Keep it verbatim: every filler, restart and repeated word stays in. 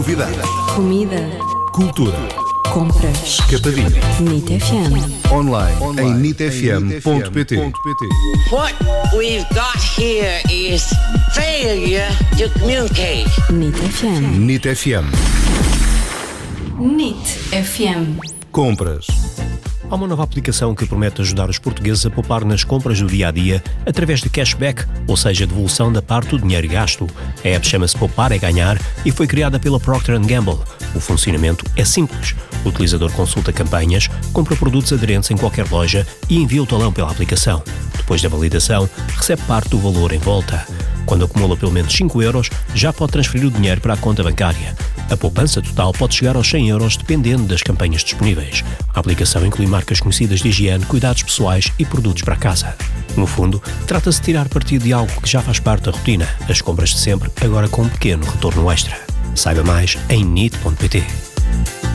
Novidades. Comida. Cultura. Compras. Capadinho. NIT F M. Online, Online. em nit f m ponto p t. What we've got here is failure to communicate. NIT F M. NIT F M. NIT F M. Compras. Há uma nova aplicação que promete ajudar os portugueses a poupar nas compras do dia-a-dia através de cashback, ou seja, devolução da parte do dinheiro gasto. A app chama-se Poupar é Ganhar e foi criada pela Procter and Gamble. O funcionamento é simples. O utilizador consulta campanhas, compra produtos aderentes em qualquer loja e envia o talão pela aplicação. Depois da validação, recebe parte do valor em volta. Quando acumula pelo menos cinco euros, já pode transferir o dinheiro para a conta bancária. A poupança total pode chegar aos cem euros dependendo das campanhas disponíveis. A aplicação inclui marcas conhecidas de higiene, cuidados pessoais e produtos para casa. No fundo, trata-se de tirar partido de algo que já faz parte da rotina, as compras de sempre, agora com um pequeno retorno extra. Saiba mais em nit ponto p t.